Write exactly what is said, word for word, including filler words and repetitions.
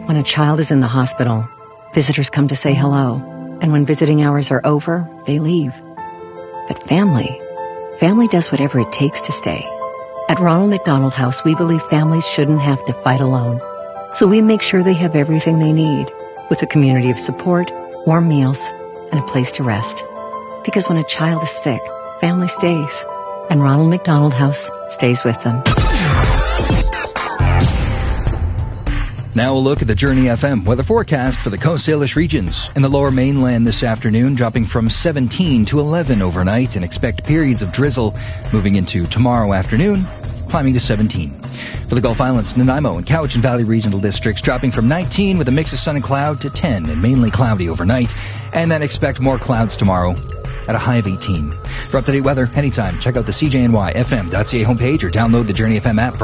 When a child is in the hospital, visitors come to say hello, and when visiting hours are over, they leave. But family, family does whatever it takes to stay. At Ronald McDonald House, we believe families shouldn't have to fight alone. So we make sure they have everything they need, with a community of support, warm meals, and a place to rest. Because when a child is sick, family stays, and Ronald McDonald House stays with them. Now a look at the Journey F M weather forecast for the Coast Salish regions. In the lower mainland this afternoon, dropping from seventeen to eleven overnight, and expect periods of drizzle moving into tomorrow afternoon, climbing to seventeen. For the Gulf Islands, Nanaimo and Cowichan Valley regional districts dropping from nineteen with a mix of sun and cloud to ten and mainly cloudy overnight, and then expect more clouds tomorrow at a high of eighteen. For up-to-date weather anytime, check out the C J N Y F M dot C A homepage or download the Journey F M app for